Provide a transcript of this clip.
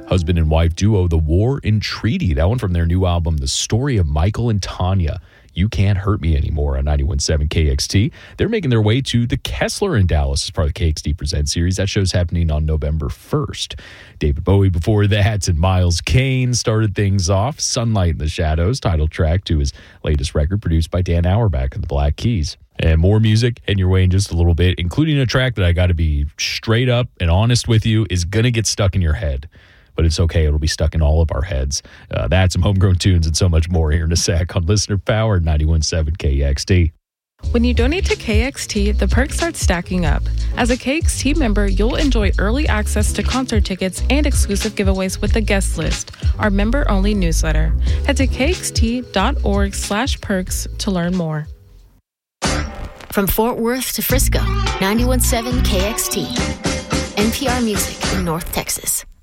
husband and wife duo The War and Treaty. That one from their new album, The Story of Michael and Tanya. You Can't Hurt Me Anymore on 91.7 KXT. They're making their way to the Kessler in Dallas as part of the KXT Presents series. That show's happening on November 1st. David Bowie before that and Miles Kane started things off. Sunlight in the Shadows, title track to his latest record produced by Dan Auerbach of the Black Keys. And more music heading your way in just a little bit, including a track that I got to be straight up and honest with you is going to get stuck in your head. But it's okay. It'll be stuck in all of our heads. That's some homegrown tunes and so much more here in a sec on Listener Power 91.7 KXT. When you donate to KXT, the perks start stacking up. As a KXT member, you'll enjoy early access to concert tickets and exclusive giveaways with the guest list, our member-only newsletter. Head to kxt.org/perks to learn more. From Fort Worth to Frisco, 91.7 KXT. NPR Music in North Texas.